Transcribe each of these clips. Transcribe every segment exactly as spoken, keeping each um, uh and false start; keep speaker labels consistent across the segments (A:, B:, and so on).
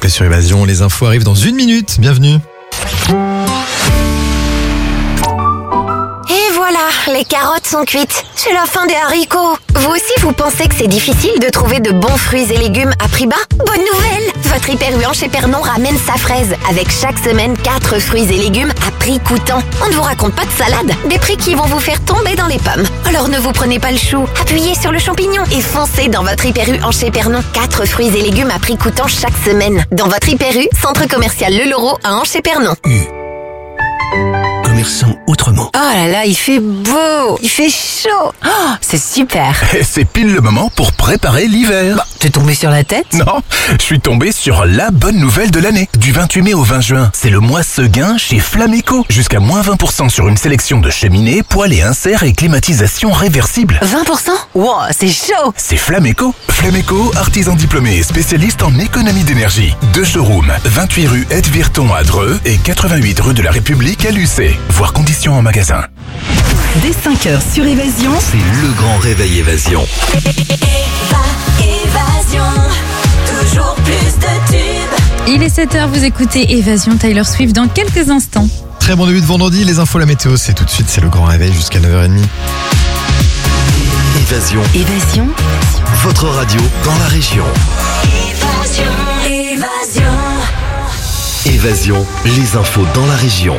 A: complet sur Évasion. Les infos arrivent dans une minute. Bienvenue.
B: Et voilà, les carottes sont cuites. C'est la fin des haricots. Vous aussi, vous pensez que c'est difficile de trouver de bons fruits et légumes à prix bas? Bonne nouvelle! Votre Hyper U en chez Pernon ramène sa fraise. Avec chaque semaine, quatre fruits et légumes à prix coûtant. On ne vous raconte pas de salade. Des prix qui vont vous faire tomber dans les pommes. Alors ne vous prenez pas le chou. Appuyez sur le champignon et foncez dans votre Hyper U en chez Pernon. quatre fruits et légumes à prix coûtant chaque semaine. Dans votre Hyper U, centre commercial Le Laureau à Anche et Pernon.
C: U. Commerçant autrement.
B: Oh là là, il fait beau, il fait chaud. Oh, c'est super.
C: Et c'est pile le moment pour préparer l'hiver.
B: Bah, t'es tombé sur la tête?
C: Non, je suis tombé sur la bonne nouvelle de l'année. Du vingt-huit mai au vingt juin, c'est le mois Seguin chez Flameco. Jusqu'à moins vingt pour cent sur une sélection de cheminées, poêles et inserts et climatisation réversible.
B: vingt pour cent? Wow, c'est chaud.
C: C'est Flameco. Flameco, artisan diplômé et spécialiste en économie d'énergie. Deux showrooms, vingt-huit rue Edvirton à Dreux et quatre-vingt-huit rue de la République à Lucé. Voir conditions en magasin.
D: Dès cinq heures sur Évasion,
E: c'est le grand réveil Évasion.
F: Évasion, toujours plus de tubes.
G: Il est sept heures, vous écoutez Évasion, Taylor Swift dans quelques instants.
A: Très bon début de vendredi. Les infos, la météo, c'est tout de suite. C'est le grand réveil jusqu'à neuf heures trente.
E: Évasion.
D: Évasion,
E: Votre radio dans la région.
F: Évasion, évasion.
E: Évasion, les infos dans la région.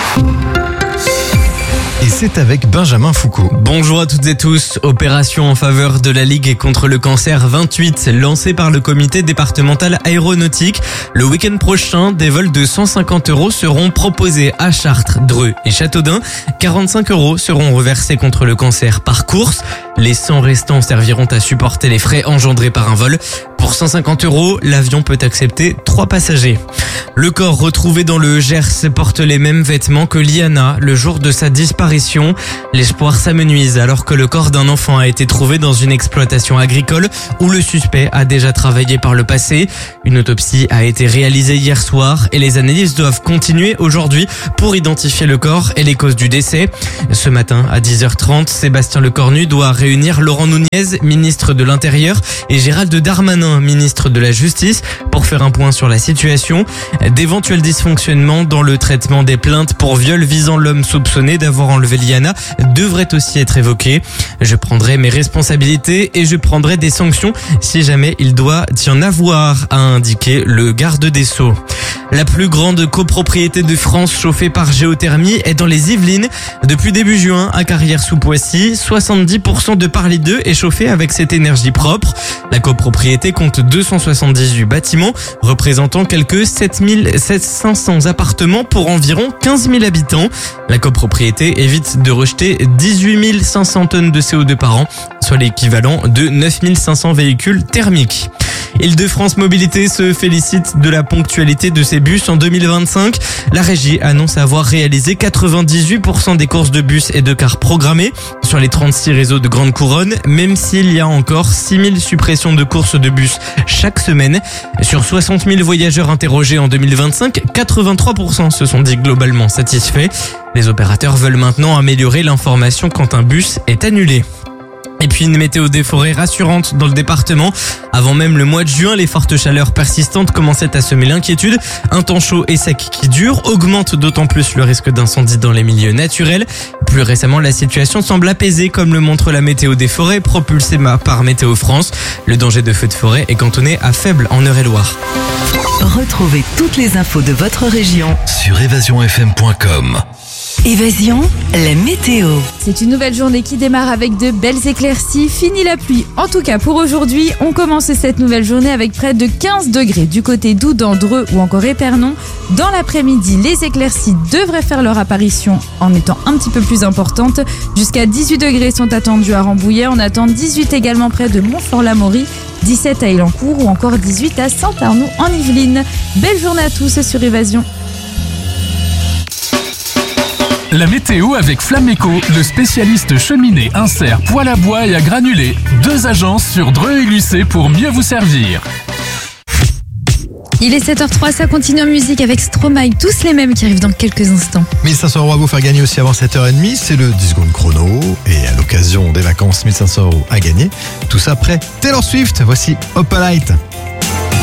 A: Et c'est avec Benjamin Foucault.
H: Bonjour à toutes et tous. Opération en faveur de la Ligue contre le cancer vingt-huit, lancée par le comité départemental aéronautique. Le week-end prochain, des vols de cent cinquante euros seront proposés à Chartres, Dreux et Châteaudun. quarante-cinq euros seront reversés contre le cancer par course. Les cent restants serviront à supporter les frais engendrés par un vol. Pour cent cinquante euros, l'avion peut accepter trois passagers. Le corps retrouvé dans le Gers porte les mêmes vêtements que Liana le jour de sa disparition. L'espoir s'amenuise alors que le corps d'un enfant a été trouvé dans une exploitation agricole où le suspect a déjà travaillé par le passé. Une autopsie a été réalisée hier soir et les analyses doivent continuer aujourd'hui pour identifier le corps et les causes du décès. Ce matin à dix heures trente, Sébastien Lecornu doit réunir Laurent Nunez, ministre de l'Intérieur, et Gérald Darmanin, ministre de la Justice, pour faire un point sur la situation. D'éventuels dysfonctionnements dans le traitement des plaintes pour viol visant l'homme soupçonné d'avoir enlevé Liana devraient aussi être évoqués. Je prendrai mes responsabilités et je prendrai des sanctions si jamais il doit y en avoir, a indiqué le garde des Sceaux. La plus grande copropriété de France chauffée par géothermie est dans les Yvelines. Depuis début juin, à Carrières-sous-Poissy, soixante-dix pour cent de Parly deux est chauffé avec cette énergie propre. La copropriété compte deux cent soixante-dix-huit bâtiments, représentant quelques sept mille cinq cents appartements pour environ quinze mille habitants. La copropriété évite de rejeter dix-huit mille cinq cents tonnes de C O deux par an, soit l'équivalent de neuf mille cinq cents véhicules thermiques. Île-de-France Mobilité se félicite de la ponctualité de ses bus en deux mille vingt-cinq. La régie annonce avoir réalisé quatre-vingt-dix-huit pour cent des courses de bus et de cars programmées sur les trente-six réseaux de Grande Couronne, même s'il y a encore six mille suppressions de courses de bus chaque semaine. Sur soixante mille voyageurs interrogés en deux mille vingt-cinq, quatre-vingt-trois pour cent se sont dit globalement satisfaits. Les opérateurs veulent maintenant améliorer l'information quand un bus est annulé. Et puis une météo des forêts rassurante dans le département. Avant même le mois de juin, les fortes chaleurs persistantes commençaient à semer l'inquiétude. Un temps chaud et sec qui dure augmente d'autant plus le risque d'incendie dans les milieux naturels. Plus récemment, la situation semble apaisée comme le montre la météo des forêts propulsée par Météo France. Le danger de feu de forêt est cantonné à faible en Eure-et-Loire.
D: retrouvez toutes les infos de votre région
E: sur évasion f m point com.
D: Évasion, la météo.
G: C'est une nouvelle journée qui démarre avec de belles éclaircies. Fini la pluie. En tout cas, pour aujourd'hui, on commence cette nouvelle journée avec près de quinze degrés du côté d'Oudan, Dreux ou encore Épernon. Dans l'après-midi, les éclaircies devraient faire leur apparition en étant un petit peu plus importantes. Jusqu'à dix-huit degrés sont attendus à Rambouillet. On attend dix-huit également près de Montfort-l'Amaury, dix-sept à Élancourt ou encore dix-huit à Saint-Arnoux en Yvelines. Belle journée à tous sur Évasion.
I: La météo avec Flameco, le spécialiste cheminée, insert, poêle à bois et à granulés. Deux agences sur Dreux et Lucé pour mieux vous servir.
G: Il est sept heures zéro trois, ça continue en musique avec Stromae, tous les mêmes qui arrivent dans quelques instants.
A: mille cinq cents euros à vous faire gagner aussi avant sept heures trente, c'est le dix secondes chrono. Et à l'occasion des vacances, mille cinq cents euros à gagner. Tout ça après Taylor Swift, voici Opalite.